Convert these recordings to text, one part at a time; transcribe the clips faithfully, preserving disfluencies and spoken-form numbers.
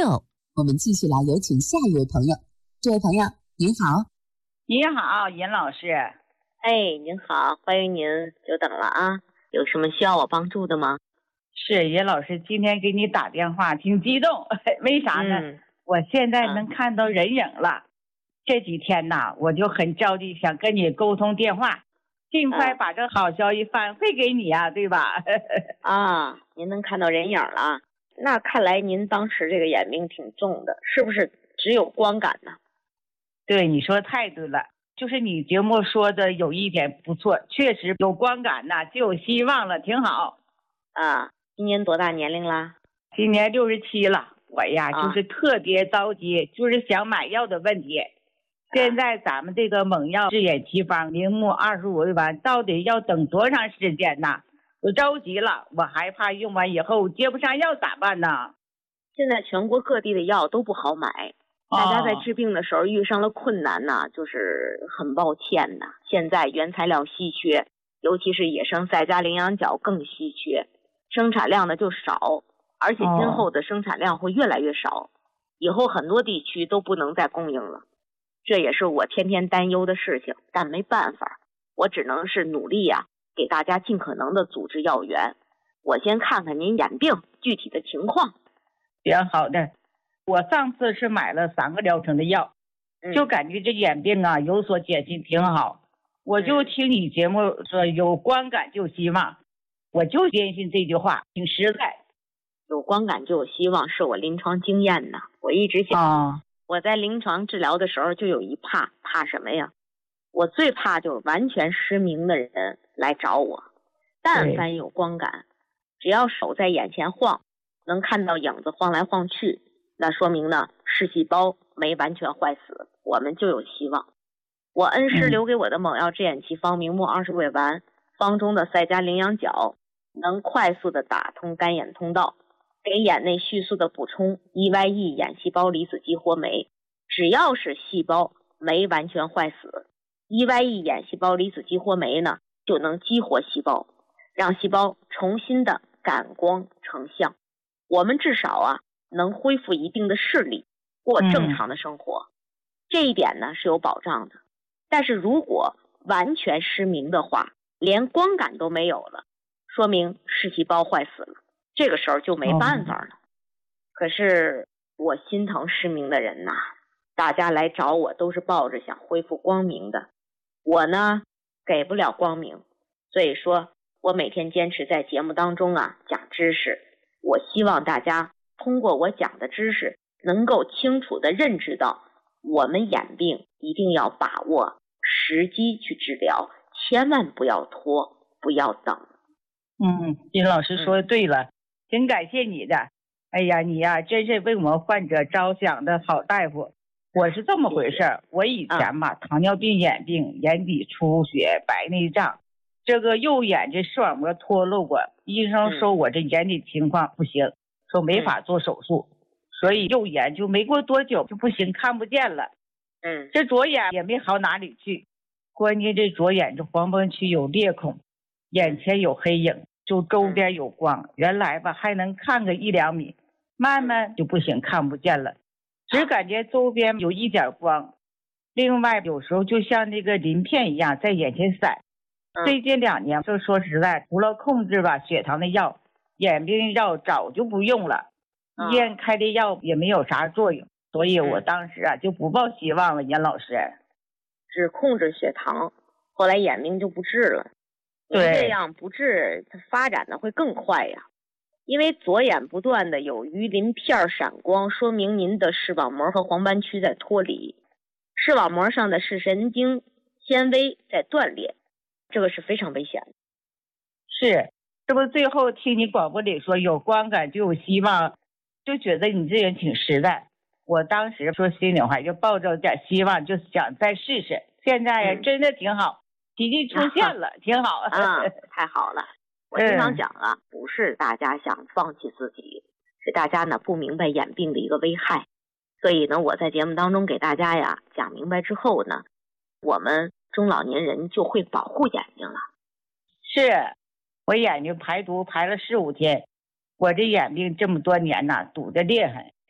六。我们继续来有请下一位朋友。这位朋友您好。 您好，尹老师。 哎，您好，欢迎您，久等了啊。有什么需要我帮助的吗？ 是，尹老师，今天给你打电话挺激动，为啥呢？ 嗯、 我现在能看到人影了。啊、这几天呐，我就很着急，想跟你沟通电话，尽快把这好消息反馈给你啊，对吧？ 啊，您能看到人影了，那看来您当时这个眼病挺重的，是不是只有光感呢？ 对，你说太对了，就是你节目说的有一点不错，确实有光感呐，就有希望了，挺好。 啊，今年多大年龄啦？ 今年六十七了。我呀、啊、就是特别着急，就是想买药的问题。现在咱们这个猛药制眼奇方铃木二十五味丸到底要等多长时间呢？我着急了，我害怕用完以后接不上药咋办呢？ 现在全国各地的药都不好买，大家在治病的时候遇上了困难呢，就是很抱歉呐。现在原材料稀缺，尤其是野生赛迦羚羊角更稀缺，生产量呢就少，而且今后的生产量会越来越少，以后很多地区都不能再供应了。这也是我天天担忧的事情，但没办法，我只能是努力呀、啊，给大家尽可能的组织药源。我先看看您眼病具体的情况。 行，好的。我上次是买了三个疗程的药， 嗯、 就感觉这眼病啊有所减轻，挺好。我就听你节目说有光感就有希望，我就坚信这句话，挺实在。 有光感就有希望，是我临床经验呢。我一直想， 哦、 我在临床治疗的时候就有一怕，怕什么呀？我最怕就是完全失明的人来找我，但凡有光感，只要手在眼前晃，能看到影子晃来晃去，那说明呢视细胞没完全坏死，我们就有希望。我恩师留给我的猛药制眼奇方明目二十味丸，方中的赛迦羚羊角能快速的打通干眼通道，给眼内迅速的补充 E Y E 眼细胞离子激活酶。只要是细胞没完全坏死， E Y E 眼细胞离子激活酶呢就能激活细胞，让细胞重新的感光成像，我们至少啊能恢复一定的视力，过正常的生活、嗯、这一点呢是有保障的。但是如果完全失明的话，连光感都没有了，说明视细胞坏死了，这个时候就没办法了、哦、可是我心疼失明的人呐，大家来找我都是抱着想恢复光明的，我呢给不了光明，所以说我每天坚持在节目当中啊讲知识，我希望大家通过我讲的知识能够清楚地认知到，我们眼病一定要把握时机去治疗，千万不要拖，不要等。 嗯，金老师说的对了、嗯、挺感谢你的。哎呀，你呀真是为我们患者着想的好大夫。我是这么回事儿，我以前吧、嗯、糖尿病眼病，眼底出血白内障，这个右眼这视网膜脱落过，医生说我这眼底情况不行、嗯、说没法做手术、嗯、所以右眼就没过多久就不行，看不见了。 嗯， 这左眼也没好哪里去，关键这左眼这黄斑区有裂孔，眼前有黑影，就周边有光，原来吧还能看个一两米，慢慢就不行，看不见了，只感觉周边有一点光。另外有时候就像那个鳞片一样在眼前闪。最近两年就说实在，除了控制吧血糖的药，眼病药早就不用了，医院开的药也没有啥作用，所以我当时啊就不抱希望了。严老师只控制血糖，后来眼病就不治了。 对， 这样不治它发展的会更快呀，因为左眼不断的有鱼鳞片闪光，说明您的视网膜和黄斑区在脱离，视网膜上的视神经纤维在断裂，这个是非常危险的。 是，这不最后听你广播里说有光感就有希望，就觉得你这人挺实在。我当时说心里话就抱着点希望，就想再试试，现在呀、嗯、真的挺好，奇迹出现了、啊、挺好啊，太好了。我经常讲啊、嗯、不是大家想放弃自己，是大家呢不明白眼病的一个危害，所以呢我在节目当中给大家呀讲明白之后呢，我们中老年人就会保护眼睛了。 是，我眼睛排毒排了十五天，我这眼病这么多年呐堵得厉害，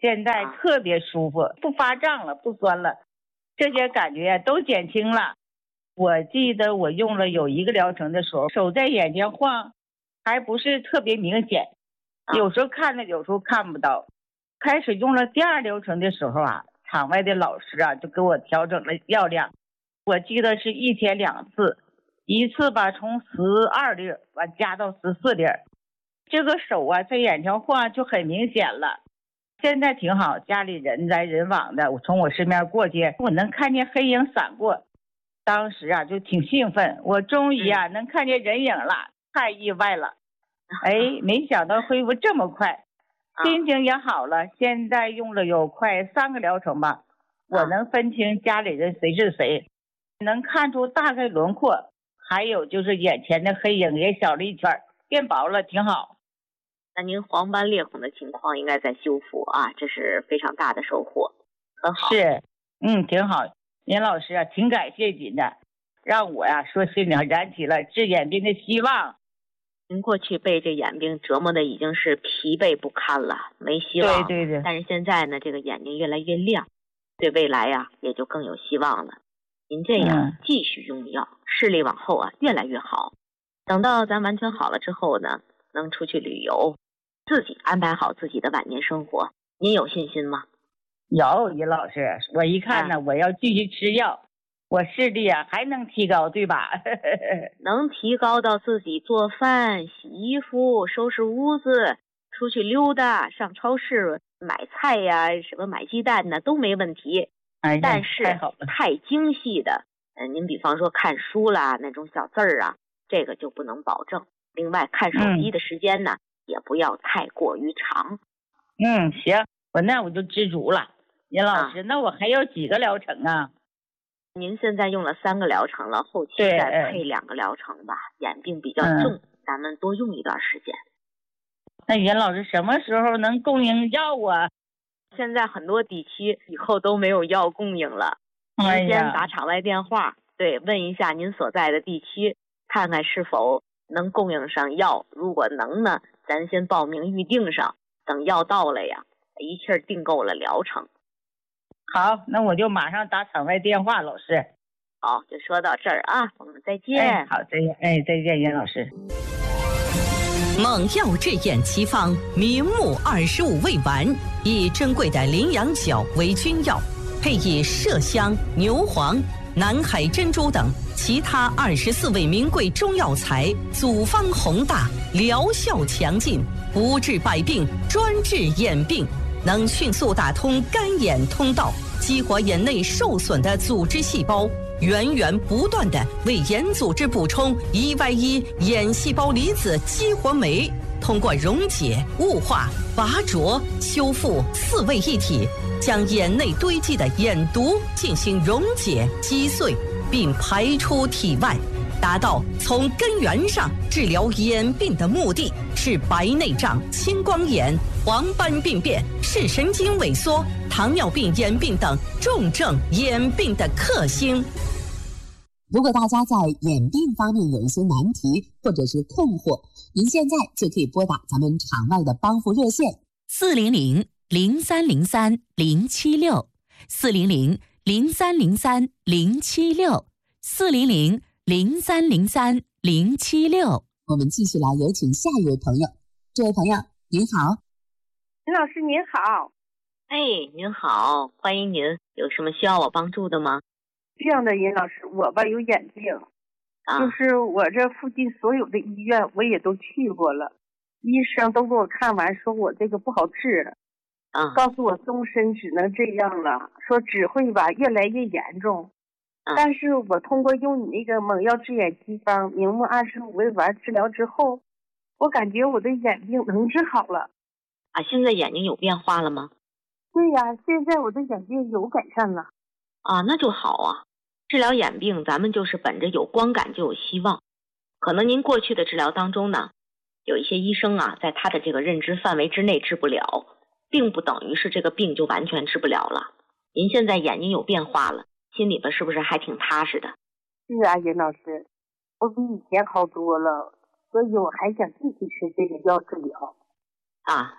现在特别舒服，不发胀了，不酸了，这些感觉都减轻了。我记得我用了有一个疗程的时候，手在眼前晃，还不是特别明显，有时候看着，有时候看不到。开始用了第二疗程的时候啊，场外的老师啊就给我调整了药量，我记得是一天两次，一次吧从十二粒完加到十四粒，这个手啊在眼前晃就很明显了。现在挺好，家里人来人往的，我从我身边过去，我能看见黑影闪过，当时啊就挺兴奋，我终于啊能看见人影了，太意外了。哎，没想到恢复这么快，心情也好了。现在用了有快三个疗程吧，我能分清家里人谁是谁，能看出大概轮廓，还有就是眼前的黑影也小了一圈，变薄了，挺好。 那您黄斑裂孔的情况应该在修复啊，这是非常大的收获，很好。 是，嗯，挺好。林老师啊，挺感谢您的，让我呀、啊、说心里燃起了治眼病的希望。 您过去被这眼病折磨的已经是疲惫不堪了，没希望。 对对对。 但是现在呢，这个眼睛越来越亮，对未来呀、啊、也就更有希望了。您这样、嗯、继续用药，视力往后啊越来越好。等到咱完全好了之后呢，能出去旅游，自己安排好自己的晚年生活，您有信心吗？ 有，尹老师，我一看呢、啊，我要继续吃药，我视力啊还能提高，对吧？ 能提高到自己做饭、洗衣服、收拾屋子、出去溜达、上超市买菜呀、什么买鸡蛋呢都没问题。 哎， 但是太精细的，呃，您比方说看书啦，那种小字儿啊，这个就不能保证。另外，看手机的时间呢，嗯、也不要太过于长。 嗯，行，我那我就知足了。尹老师、啊，那我还有几个疗程啊？ 您现在用了三个疗程了，后期再配两个疗程吧。眼病比较重、嗯，咱们多用一段时间。 那尹老师什么时候能供应药啊？ 现在很多地区以后都没有药供应了。 哎、 您先打场外电话，对，问一下您所在的地区，看看是否能供应上药。如果能呢，咱先报名预定上，等药到了呀，一气儿订购了疗程。 好，那我就马上打场外电话，老师。 好，就说到这儿啊，我们再见。 哎、好，再见。哎，再见，尹老师。 猛药治眼奇方，明目二十五味丸，以珍贵的羚羊角为君药，配以麝香、牛黄、南海珍珠等其他二十四味名贵中药材，组方宏大，疗效强劲，不治百病，专治眼病。能迅速打通干眼通道，激活眼内受损的组织细胞，源源不断地为眼组织补充一 Y 一眼细胞离子激活酶，通过溶解、雾化、拔灼、修复四位一体，将眼内堆积的眼毒进行溶解、击碎，并排出体外，达到从根源上治疗眼病的目的，是白内障、青光眼、黄斑病变、视神经萎缩、糖尿病眼病等重症眼病的克星。 如果大家在眼病方面有一些难题或者是困惑，您现在就可以拨打咱们场外的帮扶热线四零零零三零三零七六四零零零三零三零七六四零零零三零三零七六。 我们继续来有请下一位朋友。这位朋友您好。 林老师您好。 哎，您好，欢迎您，有什么需要我帮助的吗？ 这样的，尹老师，我吧有眼病、啊、就是我这附近所有的医院我也都去过了，医生都给我看完说我这个不好治、啊、告诉我终身只能这样了，说只会吧越来越严重、啊、但是我通过用你那个猛药治眼奇方明目二十五味丸治疗之后，我感觉我的眼病能治好了。 啊，现在眼睛有变化了吗？ 对呀，现在我的眼病有改善了。 啊，那就好啊。治疗眼病咱们就是本着有光感就有希望。可能您过去的治疗当中呢，有一些医生啊在他的这个认知范围之内治不了，并不等于是这个病就完全治不了了。您现在眼睛有变化了，心里边是不是还挺踏实的？ 是啊，尹老师，我比以前好多了，所以我还想继续吃这个药治疗。 啊，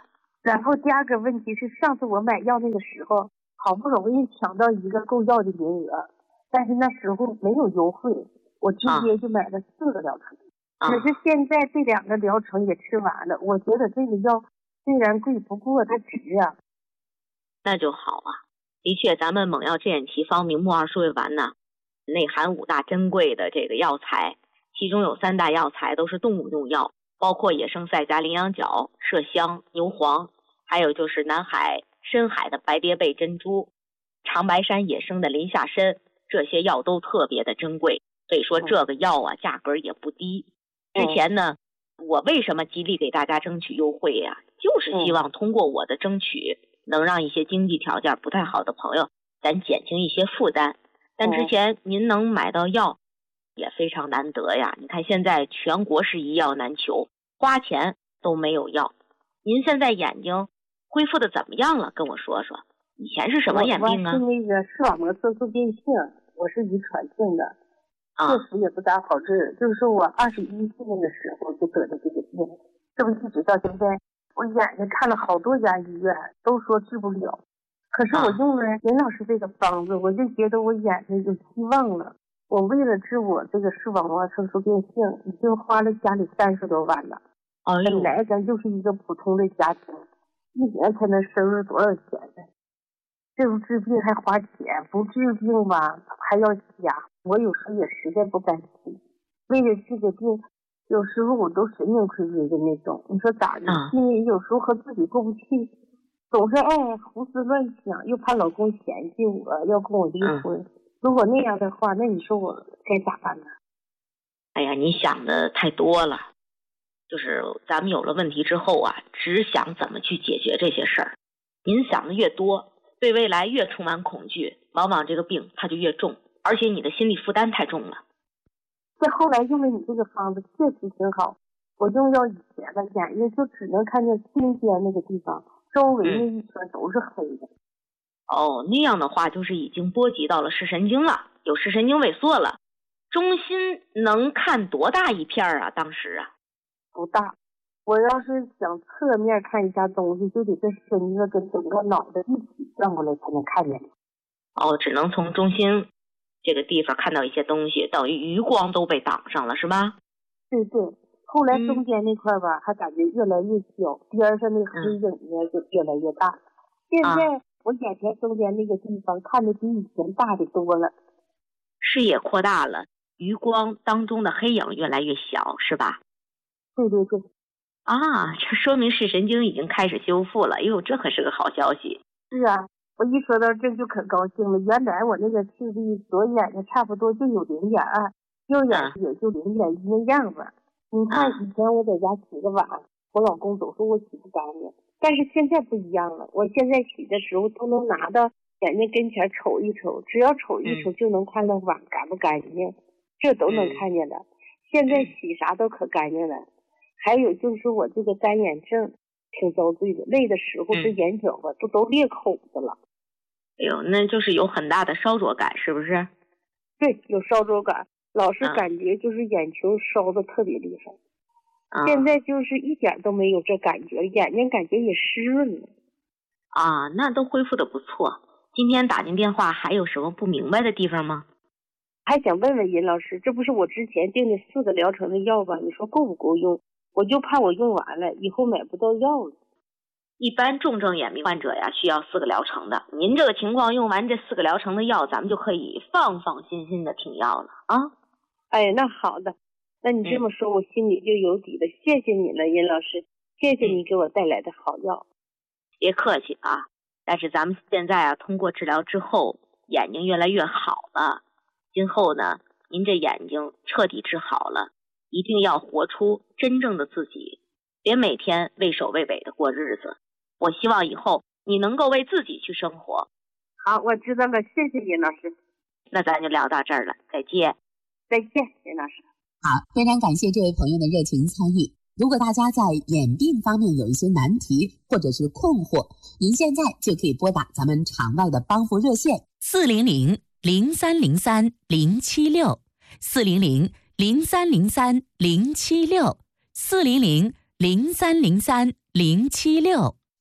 然后第二个问题是，上次我买药那个时候，好不容易抢到一个购药的名额，但是那时候没有优惠，我直接就买了四个疗程。啊、可是现在这两个疗程也吃完了，我觉得这个药虽然贵，不过它值啊。 那就好啊。的确，咱们猛药制眼奇方明目二十味丸呢，内含五大珍贵的这个药材，其中有三大药材都是动物用药，包括野生赛迦羚羊角、麝香、牛黄，还有就是南海深海的白蝶贝珍珠、长白山野生的林下参，这些药都特别的珍贵，所以说这个药啊价格也不低。之前呢，我为什么极力给大家争取优惠呀、啊？就是希望通过我的争取，能让一些经济条件不太好的朋友咱减轻一些负担。但之前您能买到药也非常难得呀，你看现在全国是一药难求，花钱都没有药。您现在眼睛恢复的怎么样了？跟我说说，以前是什么眼病啊？ 我是那个视网膜色素变性，我是遗传性的，确实也不咋好治。就是说我二十一岁那个时候就得的这个病，这不一直到现在，我眼睛看了好多家医院，都说治不了。可是我用了任老师这个方子，我就觉得我眼睛有希望了。我为了治我这个视网膜色素变性，已经花了家里三十多万了。 哎呦， 本来咱就是一个普通的家庭，一年才能收入多少钱呢？这不治病还花钱，不治病吧还要瞎。我有时候也实在不甘心，为了这个病，有时候我都神经衰弱的那种。你说咋的？ 嗯、 因为有时候和自己过不去，总是爱胡思乱想，又怕老公嫌弃我，要跟我离婚。嗯、如果那样的话，那你说我该咋办呢？ 哎呀，你想的太多了。就是咱们有了问题之后啊，只想怎么去解决这些事儿。您想的越多，对未来越充满恐惧，往往这个病它就越重，而且你的心理负担太重了。 这后来用了你这个方子确实挺好，我用药以前的眼睛就只能看见心尖那个地方，周围那一圈都是黑的。 嗯、哦，那样的话就是已经波及到了视神经了，有视神经萎缩了。中心能看多大一片啊？当时啊不大，我要是想侧面看一下东西，就得这身子跟整个脑袋一起转过来才能看见。 哦，只能从中心这个地方看到一些东西，等于余光都被挡上了，是吧？ 对对，后来中间那块吧，嗯、还感觉越来越小，边上那黑影呢就越来越大。嗯、现在我眼前中间那个地方看得比以前大的多了， 视野扩大了，余光当中的黑影越来越小，是吧？ 对对对， 啊，这说明视神经已经开始修复了。哎呦，这可是个好消息。 是啊，我一说到这就可高兴了。原来我那个视力左眼睛差不多就有零点二，右眼也就零点一那样子。嗯、你看以前我在家洗个碗，我老公总说我洗不干净，但是现在不一样了。我现在洗的时候都能拿到眼睛跟前瞅一瞅，只要瞅一瞅就能看到碗干不干净，嗯、这都能看见的。现在洗啥都可干净了。还有就是我这个干眼症挺遭罪的，累的时候这眼角吧、嗯、都都裂口子了。 哎呦，那就是有很大的烧灼感，是不是？ 对，有烧灼感，老是感觉就是眼球烧的特别厉害。嗯、现在就是一点都没有这感觉，眼睛感觉也湿润了。 啊，那都恢复的不错。今天打进电话还有什么不明白的地方吗？ 还想问问尹老师，这不是我之前订的四个疗程的药吧？你说够不够用？我就怕我用完了以后买不到药了。 一般重症眼病患者呀，需要四个疗程的。您这个情况用完这四个疗程的药，咱们就可以放放心心的停药了啊。 哎，那好的，那你这么说，我心里就有底了。嗯、谢谢你了，尹老师，谢谢你给我带来的好药。 别客气啊，但是咱们现在啊，通过治疗之后，眼睛越来越好了。今后呢，您这眼睛彻底治好了。一定要活出真正的自己，别每天畏首畏尾的过日子。我希望以后你能够为自己去生活。 好，我知道了，谢谢尹老师。 那咱就聊到这儿了，再见。 再见，尹老师。 好，非常感谢这位朋友的热情参与。如果大家在眼病方面有一些难题或者是困惑，您现在就可以拨打咱们场外的帮扶热线四零零零三零三零七六四零零零三零三零七六四零零零三零三零七六。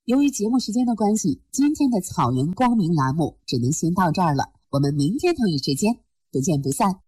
由于节目时间的关系，今天的草原光明栏目只能先到这儿了。我们明天同一时间不见不散。